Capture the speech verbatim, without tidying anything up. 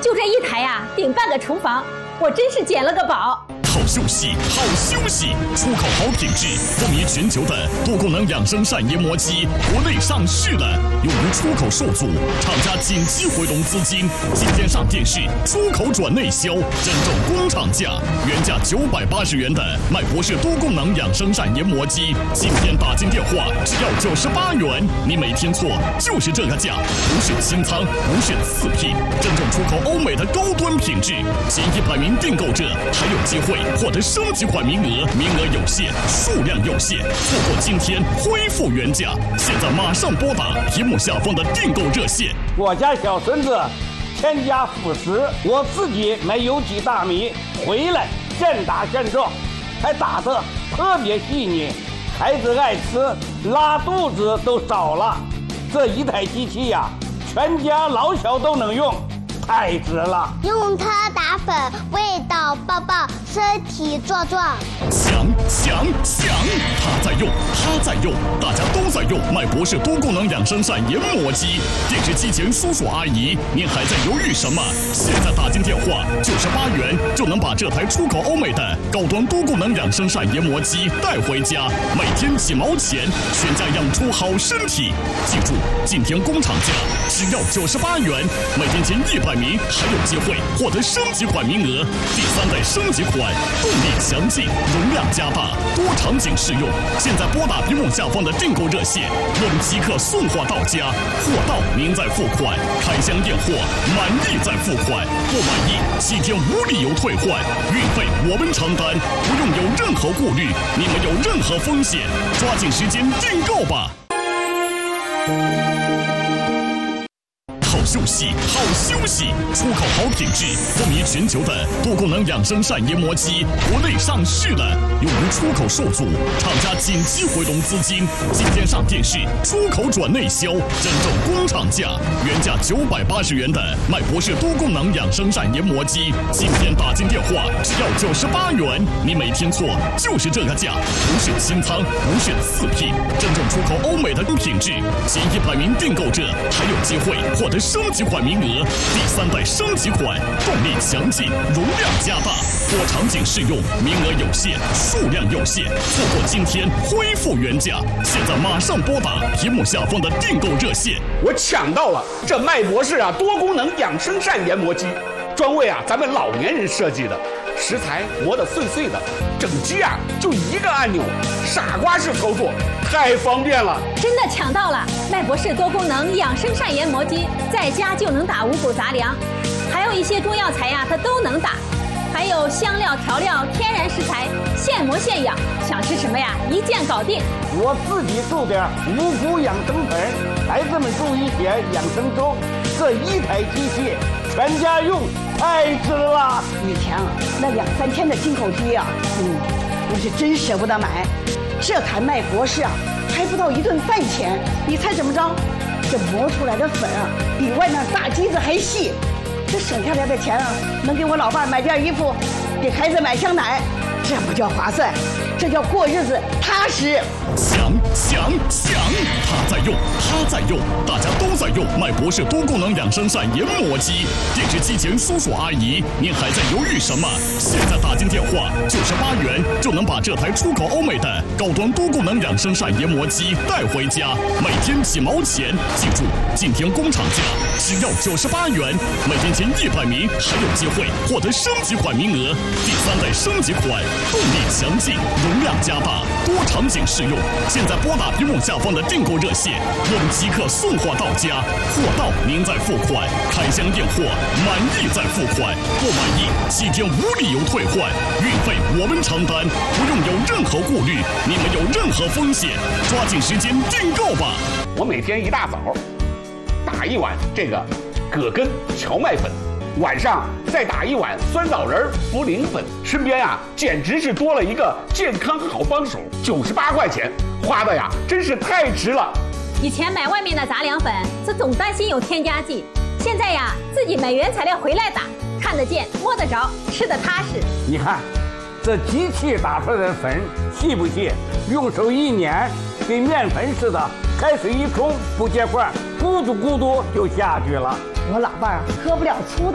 就这一台呀，顶半个厨房，我真是捡了个宝。 好休息，好休息！出口好品质，风靡全球的多功能养生扇研磨机，国内上市了。由于出口受阻，厂家紧急回笼资金，今天上电视，出口转内销，真正工厂价，原价九百八十元的麦博士多功能养生扇研磨机，今天打进电话只要九十八元，你没听错，就是这个价，不是清仓，不是次品，真正出口欧美的高端品质，前一百名订购者还有机会获得升级款名额，名额有限，数量有限，错过今天恢复原价，现在马上拨打屏幕下方的订购热线。 我家小孙子添加辅食，我自己买有机大米回来现打现做，还打得特别细腻，孩子爱吃，拉肚子都少了。这一台机器呀、啊，全家老小都能用，太值了！ 用它打粉，味道爆爆，身体壮壮。 强强强！他在用，他在用，大家都在用麦博士多功能养生扇研磨机。电视机前叔叔阿姨，您还在犹豫什么？现在打进电话，九十八元就能把这台出口欧美的高端多功能养生扇研磨机带回家，每天几毛钱，全家养出好身体。记住，今天工厂价只要九十八元，每天前一百名还有机会获得升级款名额。第三代升级款，动力强劲，容量加大，多场景适用。现在拨打屏幕下方的订购热线，我们即刻送货到家，货到您再付款，开箱验货，满意再付款，不满意七天无理由退换，运费我们承担，不用有任何顾虑，你们有任何风险，抓紧时间订购吧。好休息，好休息！出口好品质，风靡全球的多功能养生扇研磨机，国内上市了。由于出口受阻，厂家紧急回笼资金，今天上电视，出口转内销，真正工厂价，原价九百八十元的麦博士多功能养生扇研磨机，今天打进电话只要九十八元，你没听错，就是这个价，不是清仓，不是次品，真正出口欧美的品质，前一百名订购者还有机会获得升级款名额，第三代升级款，动力强劲，容量加大，多场景适用，名额有限，数量有限，错过今天恢复原价，现在马上拨打屏幕下方的订购热线。 我抢到了这麦博士啊多功能养生扇研磨机，专为啊咱们老年人设计的，食材磨得碎碎的，整机啊就一个按钮，傻瓜式操作，太方便了。 真的抢到了麦博士多功能养生扇研磨机，在家就能打五谷杂粮，还有一些中药材呀，它都能打，还有香料调料、天然食材，现磨现养，想吃什么呀，一键搞定。 我自己注点五谷养生粉，孩子们注一些养生粥，这一台机器全家用，太值了。 以前啊，那两三天的进口机啊，嗯，我是真舍不得买。这台麦博士啊，还不到一顿饭钱，你猜怎么着？这磨出来的粉啊，比外面大机子还细。这省下来的钱啊，能给我老伴买件衣服，给孩子买箱奶，这不叫划算，这叫过日子踏实。 强强强！他在用，他在用，大家都在用麦博士多功能养生扇研磨机。电视机前叔叔阿姨，您还在犹豫什么？现在打进电话，九十八元就能把这台出口欧美的高端多功能养生扇研磨机带回家，每天几毛钱。记住，今天工厂价只要九十八元，每天前一百名还有机会获得升级款名额。第三代升级款，动力强劲，容量加大，多场景适用。现在拨打屏幕下方的订购热线，我们即刻送货到家，货到您再付款，开箱验货，满意再付款，不满意七天无理由退换，运费我们承担，不用有任何顾虑，你们有任何风险，抓紧时间订购吧。 我每天一大早打一碗这个葛根荞麦粉，晚上再打一碗酸枣仁茯苓粉，身边啊简直是多了一个健康好帮手。九十八块钱花的呀，真是太值了。 以前买外面的杂粮粉，这总担心有添加剂，现在呀自己买原材料回来打，看得见摸得着，吃得踏实。 你看，这机器打出来的粉细不细？用手一碾，跟面粉似的，开水一冲不结块，咕嘟咕嘟就下去了。 我老伴儿喝不了粗的。